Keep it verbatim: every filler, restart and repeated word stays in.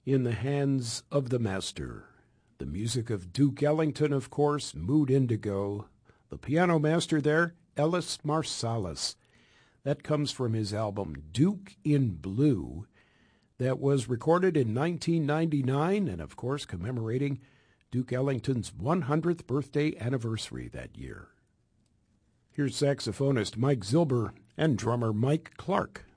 In the Hands of the Master. The music of Duke Ellington, of course, Mood Indigo. The piano master there, Ellis Marsalis. That comes from his album Duke in Blue. That was recorded in nineteen ninety-nine and, of course, commemorating Duke Ellington's one hundredth birthday anniversary that year. Here's saxophonist Mike Zilber and drummer Mike Clark.